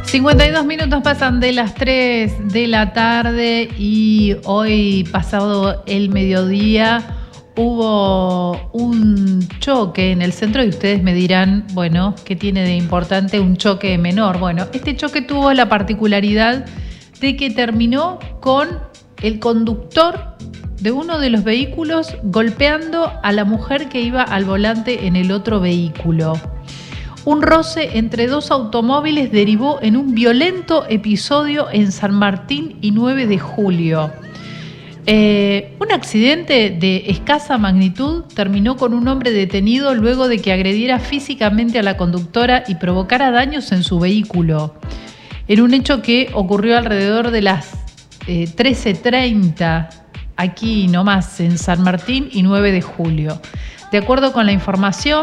52 minutos pasan de las 3 de la tarde y hoy, pasado el mediodía, hubo un choque en el centro y ustedes me dirán, bueno, ¿qué tiene de importante un choque menor? Bueno, este choque tuvo la particularidad de que terminó con el conductor de uno de los vehículos golpeando a la mujer que iba al volante en el otro vehículo. Un roce entre dos automóviles derivó en un violento episodio en San Martín y 9 de julio. Un accidente de escasa magnitud terminó con un hombre detenido luego de que agrediera físicamente a la conductora y provocara daños en su vehículo. En un hecho que ocurrió alrededor de las 13:30, aquí nomás, en San Martín y 9 de julio. De acuerdo con la información,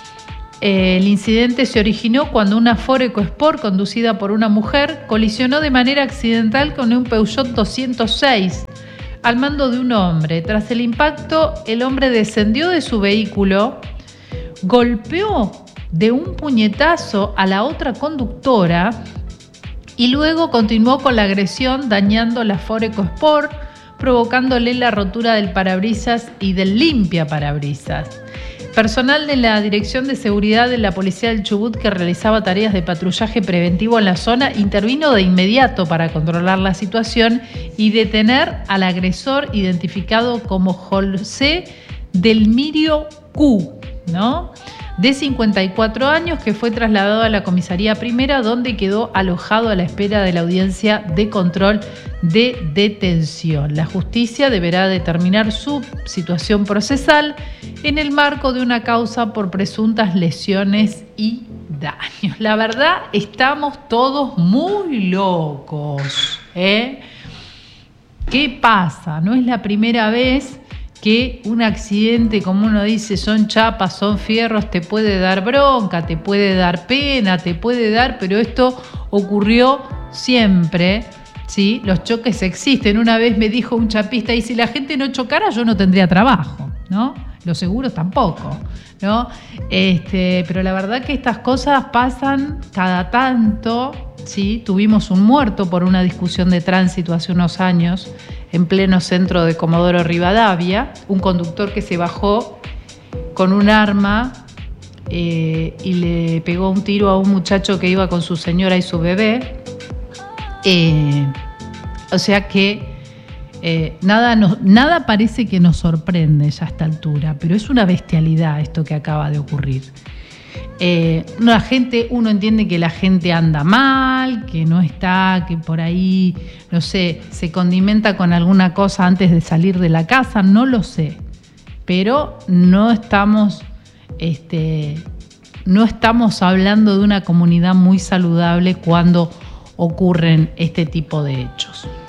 el incidente se originó cuando una Ford EcoSport conducida por una mujer colisionó de manera accidental con un Peugeot 206 al mando de un hombre. Tras el impacto, el hombre descendió de su vehículo, golpeó de un puñetazo a la otra conductora y luego continuó con la agresión dañando la Ford EcoSport, provocándole la rotura del parabrisas y del limpiaparabrisas. Personal de la Dirección de Seguridad de la Policía del Chubut, que realizaba tareas de patrullaje preventivo en la zona, intervino de inmediato para controlar la situación y detener al agresor, identificado como José Delmirio Q, de 54 años, que fue trasladado a la comisaría primera, donde quedó alojado a la espera de la audiencia de control de detención. La justicia deberá determinar su situación procesal en el marco de una causa por presuntas lesiones y daños. La verdad, estamos todos muy locos, ¿eh? ¿Qué pasa? No es la primera vez que un accidente, como uno dice, son chapas, son fierros, te puede dar bronca, te puede dar pena, pero esto ocurrió siempre, ¿sí? Los choques existen. Una vez me dijo un chapista, y si la gente no chocara, yo no tendría trabajo, ¿no? Los seguros tampoco, ¿no? Pero la verdad que estas cosas pasan cada tanto, ¿sí? Tuvimos un muerto por una discusión de tránsito hace unos años en pleno centro de Comodoro Rivadavia, un conductor que se bajó con un arma y le pegó un tiro a un muchacho que iba con su señora y su bebé. O sea que nada parece que nos sorprende ya a esta altura, pero es una bestialidad esto que acaba de ocurrir. Uno entiende que la gente anda mal, que no está, que por ahí, no sé, se condimenta con alguna cosa antes de salir de la casa, no lo sé, pero no estamos hablando de una comunidad muy saludable cuando ocurren este tipo de hechos.